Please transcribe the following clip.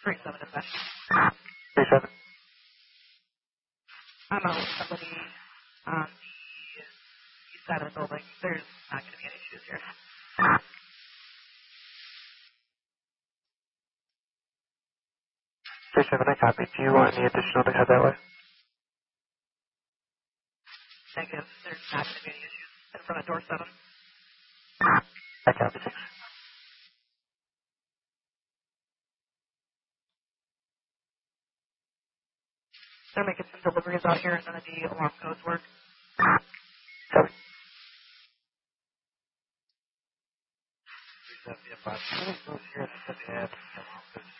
3-7 dispatch. 3-7. I'm out with somebody on the east side of the building. There's not going to be any issues here. 3-7, I copy. Do you want any additional to head that way? Negative. There's not going to be any issues in front of door 7. I copy. 6. They're making some deliveries out here, and none of the alarm codes work. Copy. 375.